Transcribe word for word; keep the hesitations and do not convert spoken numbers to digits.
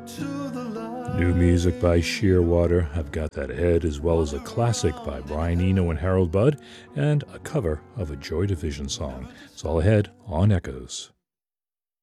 New music by Shearwater. I've got that ahead, as well as a classic by Brian Eno and Harold Budd, and a cover of a Joy Division song. It's all ahead on Echoes.